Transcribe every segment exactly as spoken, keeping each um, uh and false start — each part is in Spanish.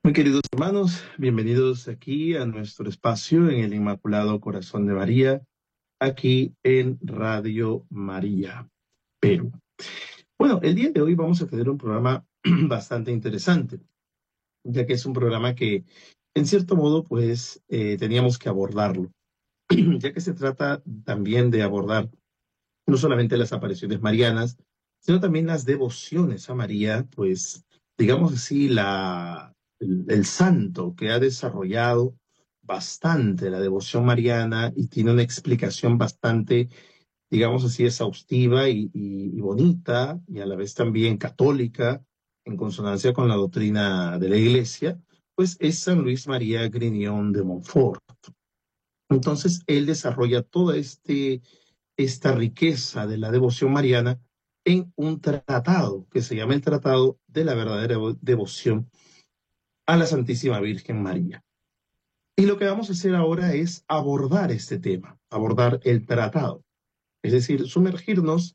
Muy queridos hermanos, bienvenidos aquí a nuestro espacio en el Inmaculado Corazón de María, aquí en Radio María, Perú. Bueno, el día de hoy vamos a tener un programa bastante interesante, ya que es un programa que, en cierto modo, pues eh, teníamos que abordarlo, ya que se trata también de abordar no solamente las apariciones marianas, sino también las devociones a María, pues, digamos así, la, el, el santo que ha desarrollado bastante la devoción mariana y tiene una explicación bastante, digamos así, exhaustiva y, y, y bonita, y a la vez también católica, en consonancia con la doctrina de la Iglesia, pues es San Luis María Griñón de Montfort. Entonces, él desarrolla toda este esta riqueza de la devoción mariana en un tratado que se llama el Tratado de la Verdadera Devoción a la Santísima Virgen María. Y lo que vamos a hacer ahora es abordar este tema, abordar el tratado, es decir, sumergirnos,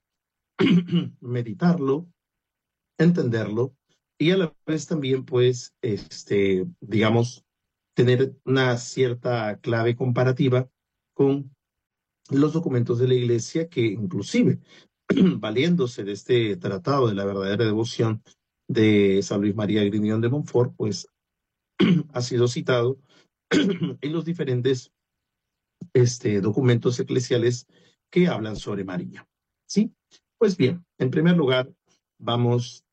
meditarlo, entenderlo y a la vez también, pues, este, digamos, tener una cierta clave comparativa con los documentos de la Iglesia que inclusive valiéndose de este tratado de la verdadera devoción de San Luis María Griñón de Montfort, pues ha sido citado en los diferentes este, documentos eclesiales que hablan sobre María. ¿Sí? Pues bien, en primer lugar, vamos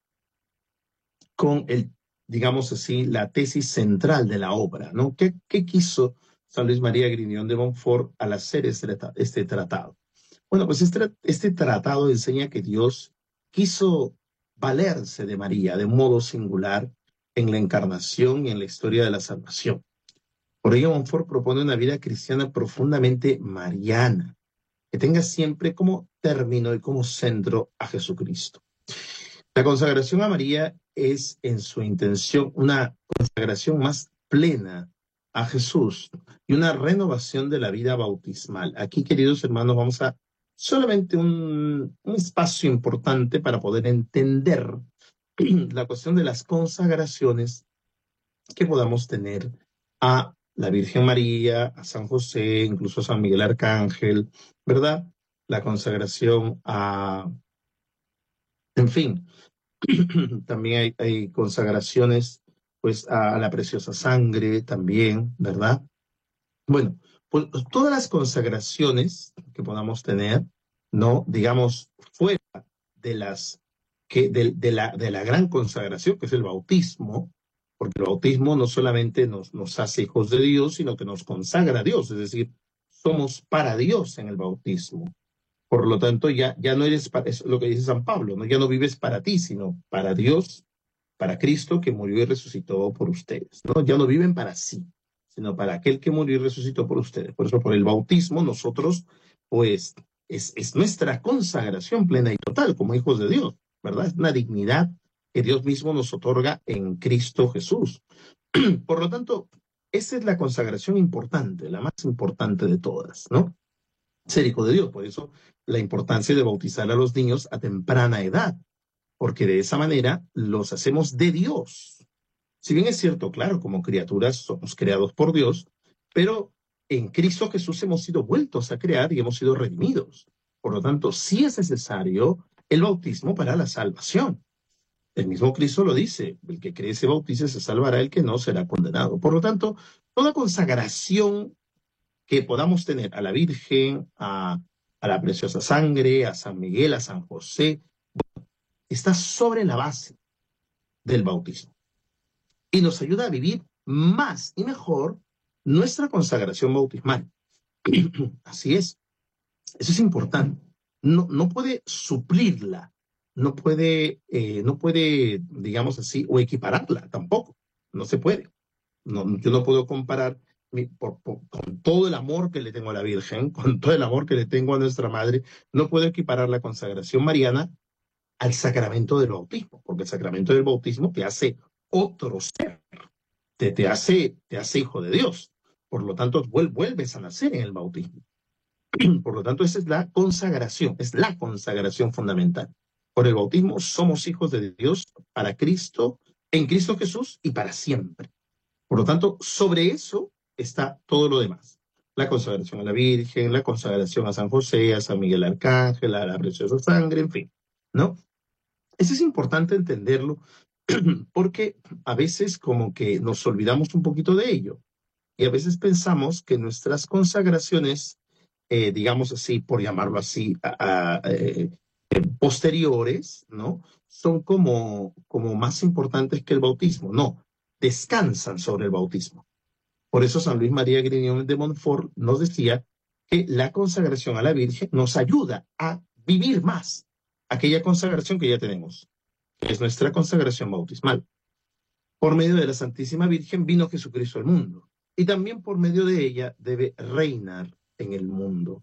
con el, digamos así, la tesis central de la obra, ¿no? ¿Qué, qué quiso San Luis María Griñón de Montfort al hacer este, este tratado? Bueno, pues este, este tratado enseña que Dios quiso valerse de María de un modo singular en la encarnación y en la historia de la salvación. Por ello, Montfort propone una vida cristiana profundamente mariana, que tenga siempre como término y como centro a Jesucristo. La consagración a María es en su intención una consagración más plena a Jesús y una renovación de la vida bautismal. Aquí, queridos hermanos, vamos a solamente un, un espacio importante para poder entender la cuestión de las consagraciones que podamos tener a la Virgen María, a San José, incluso a San Miguel Arcángel, ¿verdad? La consagración a, en fin, también hay, hay consagraciones pues a, a la preciosa sangre también, ¿verdad? Bueno, pues todas las consagraciones que podamos tener, ¿no? Digamos, fuera de las que de, de la, de la gran consagración, que es el bautismo, porque el bautismo no solamente nos, nos hace hijos de Dios, sino que nos consagra a Dios, es decir, somos para Dios en el bautismo. Por lo tanto, ya, ya no eres, para, es lo que dice San Pablo, ¿no? Ya no vives para ti, sino para Dios, para Cristo que murió y resucitó por ustedes, ¿no? Ya no viven para sí, sino para aquel que murió y resucitó por ustedes. Por eso, por el bautismo, nosotros, pues, es, es nuestra consagración plena y total como hijos de Dios, ¿verdad? Es una dignidad que Dios mismo nos otorga en Cristo Jesús. Por lo tanto, esa es la consagración importante, la más importante de todas, ¿no? Ser hijo de Dios. Por eso, la importancia de bautizar a los niños a temprana edad, porque de esa manera los hacemos de Dios. Si bien es cierto, claro, como criaturas somos creados por Dios, pero en Cristo Jesús hemos sido vueltos a crear y hemos sido redimidos. Por lo tanto, sí es necesario el bautismo para la salvación. El mismo Cristo lo dice, el que cree y se bautice se salvará, el que no será condenado. Por lo tanto, toda consagración que podamos tener a la Virgen, a, a la preciosa sangre, a San Miguel, a San José, está sobre la base del bautismo y nos ayuda a vivir más y mejor nuestra consagración bautismal. Así es, eso es importante. No, no puede suplirla, no puede, eh, no puede, digamos así, o equipararla tampoco. No se puede. No, yo no puedo comparar mi, por, por, con todo el amor que le tengo a la Virgen, con todo el amor que le tengo a nuestra Madre, no puedo equiparar la consagración mariana al sacramento del bautismo, porque el sacramento del bautismo te hace otro ser, te, te, hace, te hace hijo de Dios. Por lo tanto, vuelves a nacer en el bautismo. Por lo tanto, esa es la consagración, es la consagración fundamental. Por el bautismo somos hijos de Dios para Cristo, en Cristo Jesús y para siempre. Por lo tanto, sobre eso está todo lo demás. La consagración a la Virgen, la consagración a San José, a San Miguel Arcángel, a la preciosa sangre, en fin, ¿no? Eso es importante entenderlo porque a veces como que nos olvidamos un poquito de ello y a veces pensamos que nuestras consagraciones, eh, digamos así, por llamarlo así, a, a, eh, posteriores, ¿no? Son como, como más importantes que el bautismo. No, descansan sobre el bautismo. Por eso San Luis María Grignion de Montfort nos decía que la consagración a la Virgen nos ayuda a vivir más aquella consagración que ya tenemos, que es nuestra consagración bautismal. Por medio de la Santísima Virgen vino Jesucristo al mundo y también por medio de ella debe reinar en el mundo.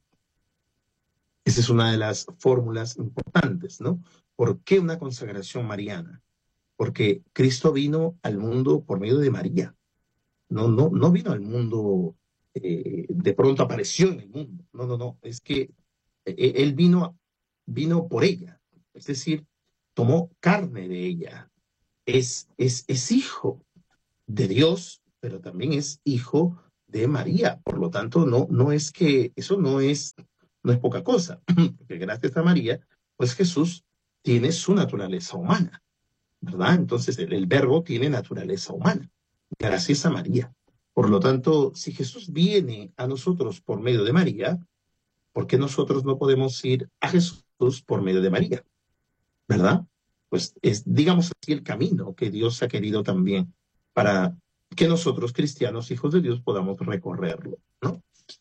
Esa es una de las fórmulas importantes, ¿no? ¿Por qué una consagración mariana? Porque Cristo vino al mundo por medio de María. No, no, no vino al mundo, eh, de pronto apareció en el mundo. No, no, no. Es que eh, Él vino, vino por ella. Es decir, tomó carne de ella. Es, es, es hijo de Dios, pero también es hijo de María. Por lo tanto, no, no es que eso no es, no es poca cosa, porque gracias a María, pues Jesús tiene su naturaleza humana, ¿verdad? Entonces el, el verbo tiene naturaleza humana, gracias a María. Por lo tanto, si Jesús viene a nosotros por medio de María, ¿por qué nosotros no podemos ir a Jesús por medio de María? ¿Verdad? Pues es, digamos así, el camino que Dios ha querido también para que nosotros, cristianos, hijos de Dios, podamos recorrerlo, ¿no?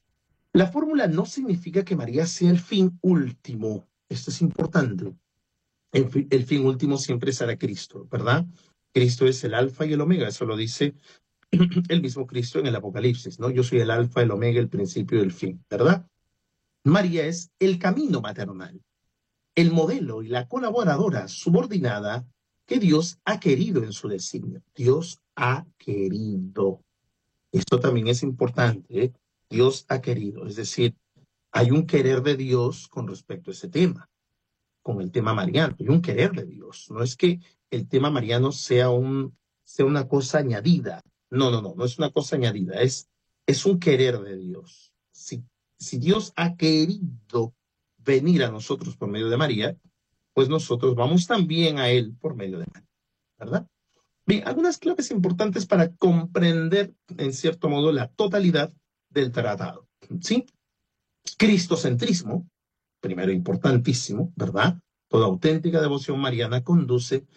La fórmula no significa que María sea el fin último. Esto es importante. El, fi- el fin último siempre será Cristo, ¿verdad? Cristo es el alfa y el omega, eso lo dice el mismo Cristo en el Apocalipsis, ¿no? Yo soy el alfa, el omega, el principio y el fin, ¿verdad? María es el camino maternal, el modelo y la colaboradora subordinada que Dios ha querido en su designio. Dios ha querido. Esto también es importante, ¿eh? Dios ha querido, es decir, hay un querer de Dios con respecto a ese tema, con el tema mariano, hay un querer de Dios. No es que el tema mariano sea, un, sea una cosa añadida. No, no, no, no es una cosa añadida, es, es un querer de Dios. Si, si Dios ha querido venir a nosotros por medio de María, pues nosotros vamos también a Él por medio de María, ¿verdad? Bien, algunas claves importantes para comprender, en cierto modo, la totalidad del tratado. ¿Sí? Cristocentrismo, primero importantísimo, ¿verdad? Toda auténtica devoción mariana conduce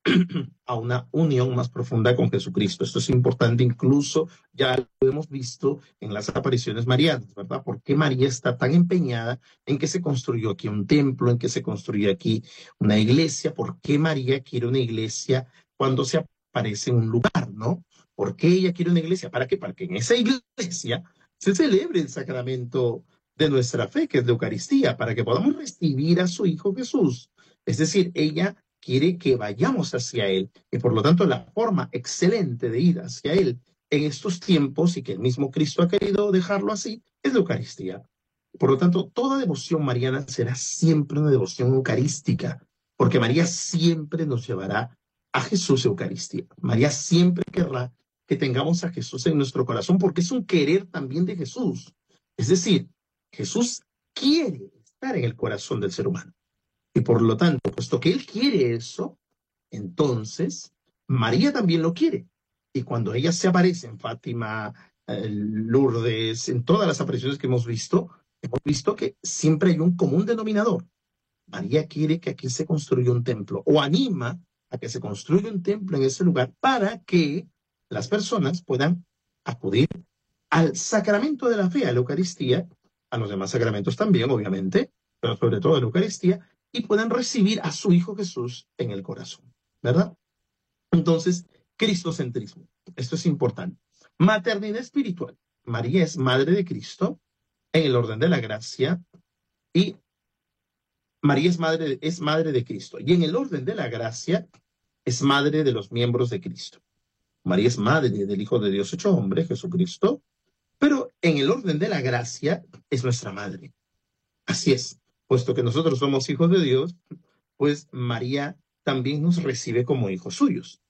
a una unión más profunda con Jesucristo. Esto es importante, incluso ya lo hemos visto en las apariciones marianas, ¿verdad? ¿Por qué María está tan empeñada en que se construyó aquí un templo, en que se construyó aquí una iglesia? ¿Por qué María quiere una iglesia cuando se aparece en un lugar, ¿no? ¿Por qué ella quiere una iglesia? ¿Para qué? Para que en esa iglesia se celebre el sacramento de nuestra fe, que es la Eucaristía, para que podamos recibir a su Hijo Jesús. Es decir, ella quiere que vayamos hacia Él. Y por lo tanto, la forma excelente de ir hacia Él en estos tiempos, y que el mismo Cristo ha querido dejarlo así, es la Eucaristía. Por lo tanto, toda devoción mariana será siempre una devoción eucarística, porque María siempre nos llevará a Jesús Eucaristía. María siempre querrá que tengamos a Jesús en nuestro corazón, porque es un querer también de Jesús. Es decir, Jesús quiere estar en el corazón del ser humano. Y por lo tanto, puesto que Él quiere eso, entonces María también lo quiere. Y cuando ella se aparece en Fátima, eh, Lourdes, en todas las apariciones que hemos visto, hemos visto que siempre hay un común denominador. María quiere que aquí se construya un templo o anima a que se construya un templo en ese lugar para que las personas puedan acudir al sacramento de la fe, a la Eucaristía, a los demás sacramentos también, obviamente, pero sobre todo a la Eucaristía, y puedan recibir a su Hijo Jesús en el corazón, ¿verdad? Entonces, cristocentrismo, esto es importante. Maternidad espiritual. María es madre de Cristo en el orden de la gracia y María es madre, es madre de Cristo. Y en el orden de la gracia es madre de los miembros de Cristo. María es madre del Hijo de Dios hecho hombre, Jesucristo, pero en el orden de la gracia es nuestra madre. Así es, puesto que nosotros somos hijos de Dios, pues María también nos recibe como hijos suyos.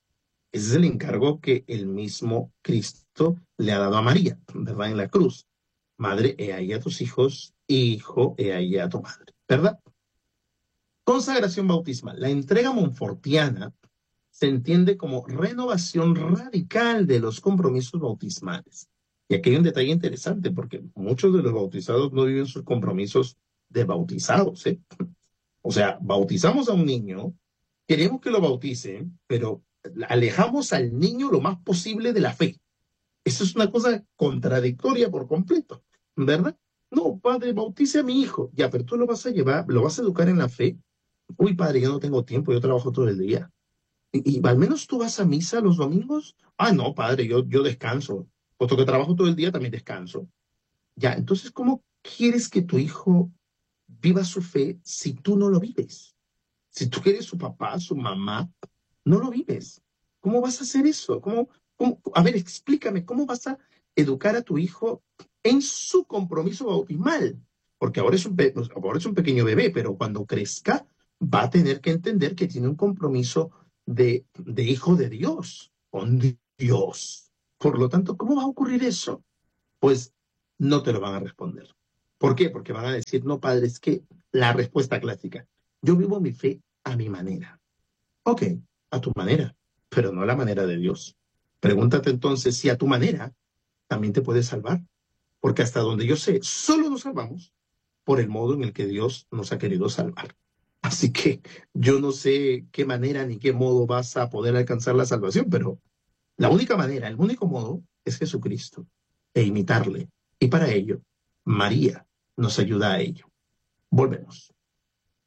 Ese es el encargo que el mismo Cristo le ha dado a María, ¿verdad? En la cruz. Madre, he ahí a tus hijos, hijo, he ahí a tu madre, ¿verdad? Consagración bautismal. La entrega monfortiana se entiende como renovación radical de los compromisos bautismales. Y aquí hay un detalle interesante, porque muchos de los bautizados no viven sus compromisos de bautizados, ¿eh? O sea, bautizamos a un niño, queremos que lo bauticen, pero alejamos al niño lo más posible de la fe. Eso es una cosa contradictoria por completo, ¿verdad? No, padre, bautice a mi hijo. Ya, pero tú lo vas a llevar, lo vas a educar en la fe. Uy, padre, yo no tengo tiempo, yo trabajo todo el día. Y, y al menos tú vas a misa los domingos. Ah, no, padre, yo, yo descanso. Puesto que trabajo todo el día, también descanso. Ya, entonces, ¿cómo quieres que tu hijo viva su fe si tú no lo vives? Si tú eres su papá, su mamá, no lo vives. ¿Cómo vas a hacer eso? ¿Cómo, cómo- A ver, explícame, ¿cómo vas a educar a tu hijo en su compromiso bautismal? Porque ahora es un, pe- ahora es un pequeño bebé, pero cuando crezca va a tener que entender que tiene un compromiso de, de hijo de Dios, con Dios. Por lo tanto, ¿cómo va a ocurrir eso? Pues no te lo van a responder. ¿Por qué? Porque van a decir, no, padre, es que la respuesta clásica, yo vivo mi fe a mi manera. Ok, a tu manera, pero no a la manera de Dios. Pregúntate entonces si a tu manera también te puedes salvar, porque hasta donde yo sé, solo nos salvamos por el modo en el que Dios nos ha querido salvar. Así que yo no sé qué manera ni qué modo vas a poder alcanzar la salvación, pero la única manera, el único modo es Jesucristo e imitarle. Y para ello, María nos ayuda a ello. Volvemos.